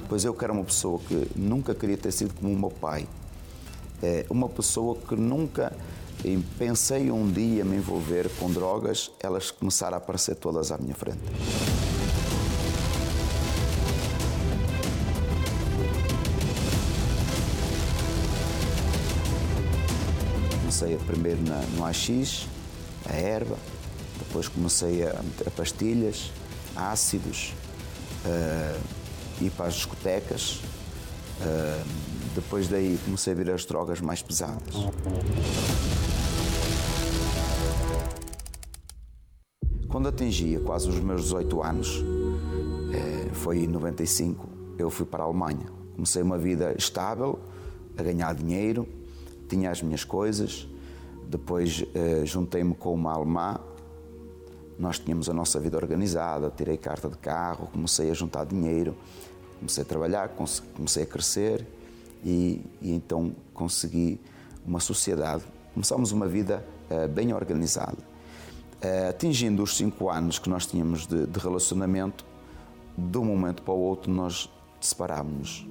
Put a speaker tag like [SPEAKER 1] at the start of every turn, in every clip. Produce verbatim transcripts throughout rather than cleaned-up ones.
[SPEAKER 1] Pois eu que era uma pessoa que nunca queria ter sido como o meu pai, é, uma pessoa que nunca pensei um dia me envolver com drogas, elas começaram a aparecer todas à minha frente. Comecei primeiro na, no A X, a erva, depois comecei a, a pastilhas, ácidos, uh, ir para as discotecas, uh, depois daí comecei a vir as drogas mais pesadas. Quando atingia quase os meus dezoito anos, eh, foi em noventa e cinco, eu fui para a Alemanha. Comecei uma vida estável, a ganhar dinheiro, tinha as minhas coisas, depois eh, juntei-me com uma alemã, nós tínhamos a nossa vida organizada, tirei carta de carro, comecei a juntar dinheiro, comecei a trabalhar, comecei a crescer e, e então consegui uma sociedade, começámos uma vida eh, bem organizada. Eh, atingindo os cinco anos que nós tínhamos de, de relacionamento, de um momento para o outro nós separámos-nos.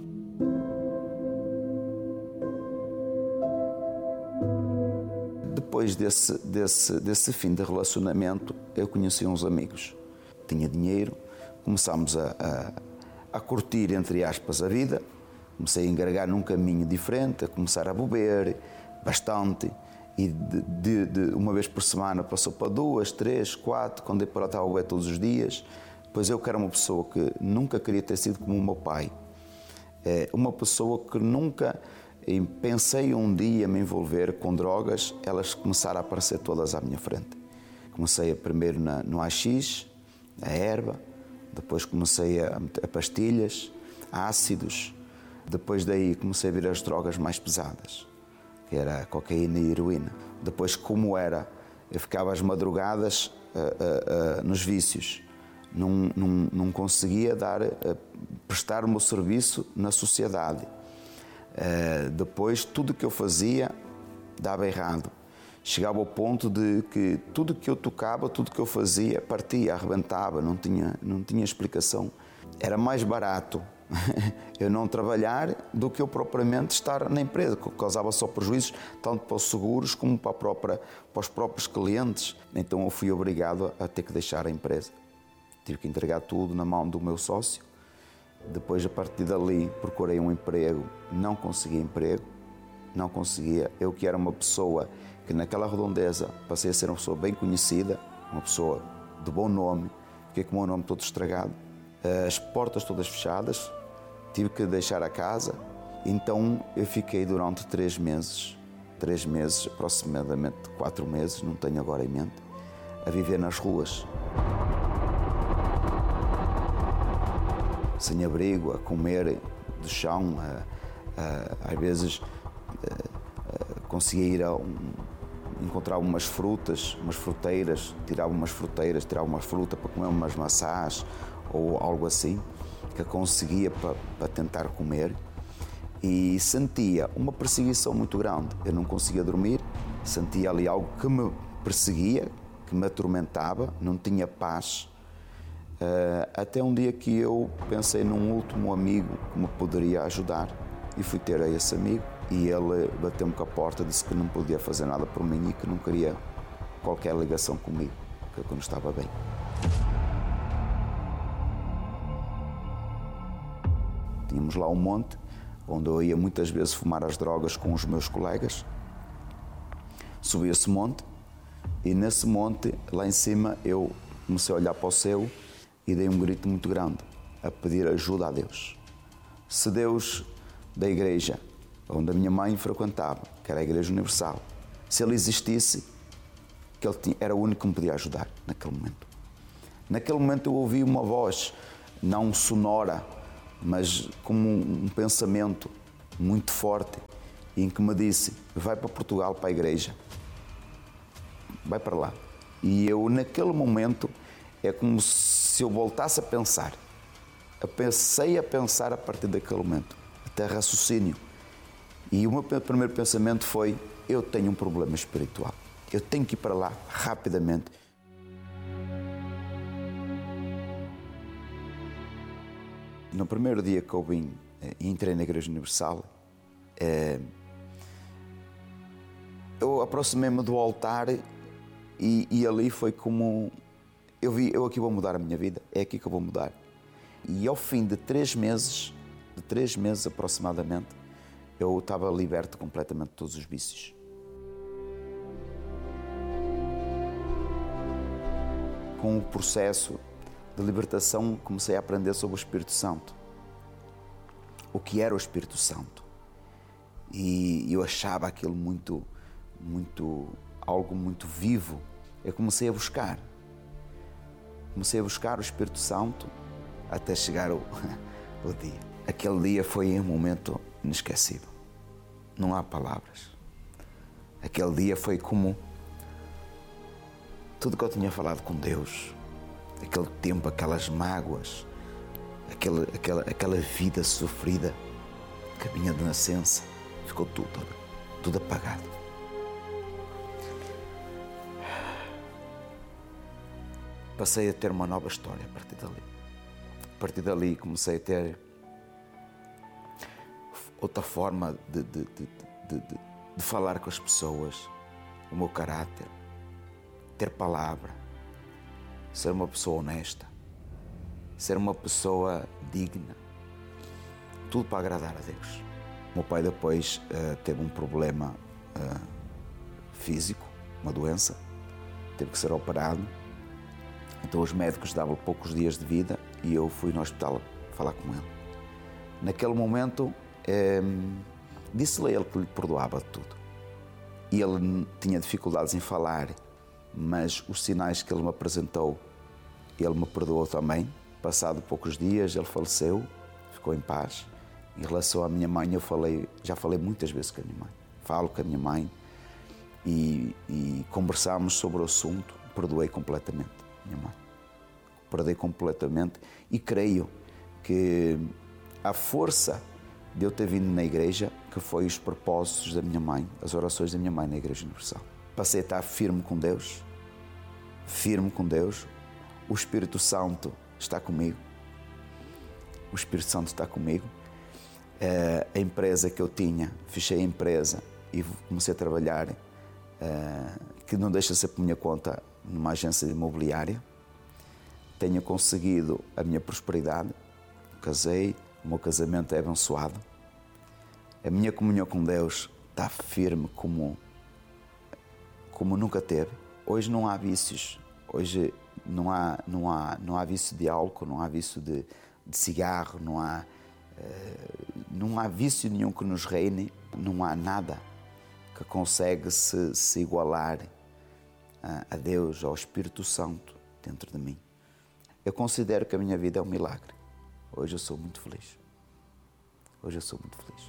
[SPEAKER 1] Depois desse, desse, desse fim de relacionamento, eu conheci uns amigos. Tinha dinheiro, começámos a, a, a curtir, entre aspas, a vida. Comecei a engargar num caminho diferente, a começar a beber bastante. E de, de, de uma vez por semana passou para duas, três, quatro, quando eu para estava a beber todos os dias. Pois eu que era uma pessoa que nunca queria ter sido como o meu pai. É, uma pessoa que nunca pensei um dia me envolver com drogas, elas começaram a aparecer todas à minha frente. Comecei primeiro na, no A X, a erva, depois comecei a, a pastilhas, ácidos, depois daí comecei a vir as drogas mais pesadas, que era a cocaína e a heroína. Depois, como era, eu ficava às madrugadas uh, uh, uh, nos vícios, não, não, não conseguia dar, uh, prestar o meu serviço na sociedade. Uh, depois, tudo que eu fazia dava errado. Chegava ao ponto de que tudo que eu tocava, tudo que eu fazia, partia, arrebentava, não tinha, não tinha explicação. Era mais barato eu não trabalhar do que eu propriamente estar na empresa, que causava só prejuízos, tanto para os seguros como para, a própria, para os próprios clientes. Então eu fui obrigado a ter que deixar a empresa. Tive que entregar tudo na mão do meu sócio. Depois, a partir dali, procurei um emprego, não consegui emprego, não conseguia. Eu que era uma pessoa que naquela redondeza passei a ser uma pessoa bem conhecida, uma pessoa de bom nome, fiquei com o meu nome todo estragado, as portas todas fechadas, tive que deixar a casa, então eu fiquei durante três meses, três meses, aproximadamente quatro meses, não tenho agora em mente, a viver nas ruas. Sem abrigo, a comer do chão, a, a, às vezes a, a, conseguia ir a um, encontrar umas frutas, umas fruteiras, tirava umas fruteiras, tirava uma fruta para comer umas maçãs ou algo assim, que eu conseguia para, para tentar comer, e sentia uma perseguição muito grande. Eu não conseguia dormir, sentia ali algo que me perseguia, que me atormentava, não tinha paz. Uh, até um dia que eu pensei num último amigo que me poderia ajudar e fui ter a esse amigo e ele bateu-me com a porta, disse que não podia fazer nada por mim e que não queria qualquer ligação comigo, que eu não estava bem. Tínhamos lá um monte onde eu ia muitas vezes fumar as drogas com os meus colegas. Subi esse monte e nesse monte, lá em cima, eu comecei a olhar para o céu e dei um grito muito grande, a pedir ajuda a Deus. Se Deus da igreja, onde a minha mãe frequentava, que era a Igreja Universal, se Ele existisse, que Ele tinha, era o único que me podia ajudar naquele momento. Naquele momento eu ouvi uma voz, não sonora, mas como um pensamento muito forte, em que me disse, vai para Portugal, para a igreja, vai para lá. E eu, naquele momento, é como se eu voltasse a pensar. Eu pensei a pensar a partir daquele momento, até raciocínio. E o meu primeiro pensamento foi, eu tenho um problema espiritual. Eu tenho que ir para lá rapidamente. no primeiro dia que eu vim e entrei na Igreja Universal, é, eu aproximei-me do altar e, e ali foi como eu vi, eu aqui vou mudar a minha vida, é aqui que eu vou mudar. E ao fim de três meses, de três meses aproximadamente, eu estava liberto completamente de todos os vícios. Com o processo de libertação, comecei a aprender sobre o Espírito Santo. O que era o Espírito Santo. E eu achava aquilo muito, muito, algo muito vivo. Eu comecei a buscar. Comecei a buscar o Espírito Santo até chegar o, o dia. Aquele dia foi um momento inesquecível. Não há palavras. Aquele dia foi como tudo que eu tinha falado com Deus, aquele tempo, aquelas mágoas, aquela, aquela, aquela vida sofrida, que vinha de nascença, ficou tudo, tudo apagado. Passei a ter uma nova história a partir dali. A partir dali comecei a ter outra forma de, de, de, de, de, de falar com as pessoas, o meu caráter, ter palavra, ser uma pessoa honesta, ser uma pessoa digna, tudo para agradar a Deus. O meu pai depois uh, teve um problema uh, físico, uma doença, teve que ser operado, então os médicos davam poucos dias de vida e eu fui no hospital falar com ele. Naquele momento, eh, disse-lhe a ele que lhe perdoava de tudo. E ele tinha dificuldades em falar, mas os sinais que ele me apresentou, ele me perdoou também. Passado poucos dias, ele faleceu, ficou em paz. Em relação à minha mãe, eu falei, já falei muitas vezes com a minha mãe. Falo com a minha mãe e, e conversámos sobre o assunto. Perdoei completamente a minha mãe. Perdoei completamente e creio que a força de eu ter vindo na igreja, que foi os propósitos da minha mãe, as orações da minha mãe na Igreja Universal. Passei a estar firme com Deus, firme com Deus. O Espírito Santo está comigo. O Espírito Santo está comigo. É, a empresa que eu tinha, fechei a empresa e comecei a trabalhar, é, que não deixa de ser por minha conta, numa agência imobiliária. Tenho conseguido a minha prosperidade, casei, o meu casamento é abençoado. A minha comunhão com Deus está firme como, como nunca teve. Hoje não há vícios, hoje não há, não há, não há vício de álcool, não há vício de, de cigarro, não há, não há vício nenhum que nos reine, não há nada que consegue se, se igualar a, a Deus, ao Espírito Santo dentro de mim. Eu considero que a minha vida é um milagre. Hoje eu sou muito feliz. Hoje eu sou muito feliz.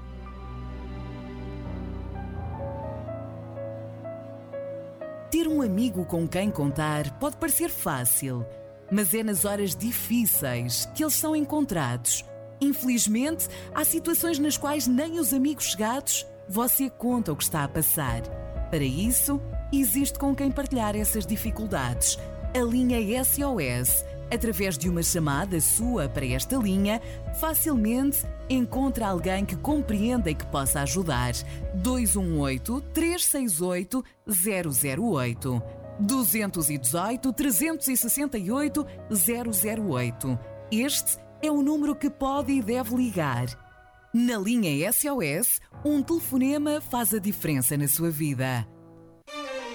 [SPEAKER 2] Ter um amigo com quem contar pode parecer fácil, mas é nas horas difíceis que eles são encontrados. Infelizmente, há situações nas quais nem os amigos chegados você conta o que está a passar. Para isso, existe com quem partilhar essas dificuldades. A linha S O S, através de uma chamada sua para esta linha, facilmente encontra alguém que compreenda e que possa ajudar. dois um oito, três seis oito, zero zero oito. dois um oito, três seis oito, zero zero oito. Este é o número que pode e deve ligar. Na linha S O S, um telefonema faz a diferença na sua vida.